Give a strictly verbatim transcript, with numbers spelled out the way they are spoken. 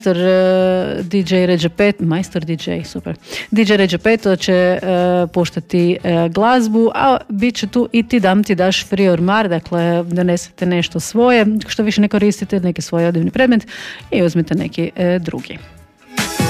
majstor uh, D J Ređepet, majstor D J, super. D J Ređepeto će uh, puštati uh, glazbu, a bit će tu i ti dam ti daš free ormar, dakle donesete nešto svoje, što više ne koristite, neki svoj odjevni predmet i uzmite neki uh, drugi.